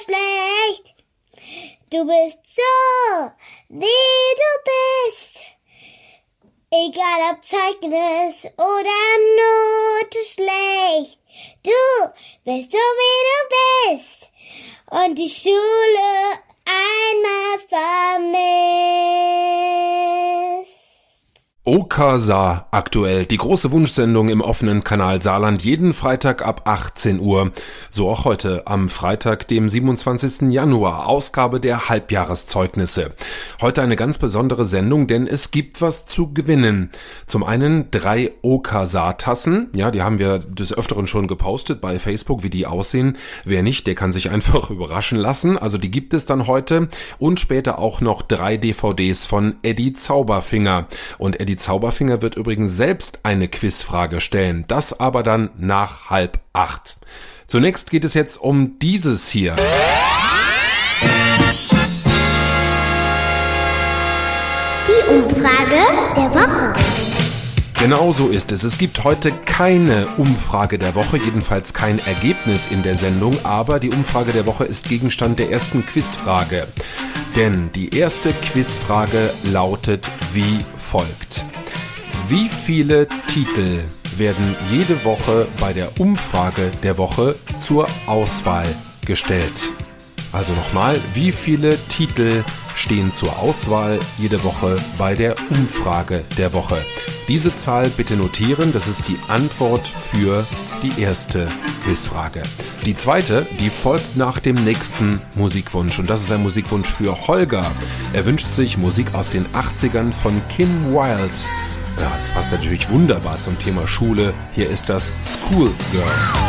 schlecht. Du bist so, wie du bist. Egal ob Zeugnis oder Note schlecht. Du bist so, wie du bist. Und die Schule einmal vermisst. Okasa aktuell, die große Wunschsendung im offenen Kanal Saarland, jeden Freitag ab 18 Uhr. So auch heute am Freitag, dem 27. Januar, Ausgabe der Halbjahreszeugnisse. Heute eine ganz besondere Sendung, denn es gibt was zu gewinnen. Zum einen 3 Okasa-Tassen, ja, die haben wir des Öfteren schon gepostet bei Facebook, wie die aussehen. Wer nicht, der kann sich einfach überraschen lassen. Also die gibt es dann heute und später auch noch 3 DVDs von Eddie Zauberfinger. Und Eddie Zauberfinger wird übrigens selbst eine Quizfrage stellen. Das aber dann nach 7:30. Zunächst geht es jetzt um dieses hier. Die Umfrage der Woche. Genau so ist es. Es gibt heute keine Umfrage der Woche, jedenfalls kein Ergebnis in der Sendung, aber die Umfrage der Woche ist Gegenstand der ersten Quizfrage. Denn die erste Quizfrage lautet wie folgt. Wie viele Titel werden jede Woche bei der Umfrage der Woche zur Auswahl gestellt? Also nochmal, wie viele Titel stehen zur Auswahl jede Woche bei der Umfrage der Woche? Diese Zahl bitte notieren, das ist die Antwort für die erste Quizfrage. Die zweite, die folgt nach dem nächsten Musikwunsch und das ist ein Musikwunsch für Holger. Er wünscht sich Musik aus den 80ern von Kim Wilde. Ja, das passt natürlich wunderbar zum Thema Schule. Hier ist das Schoolgirl.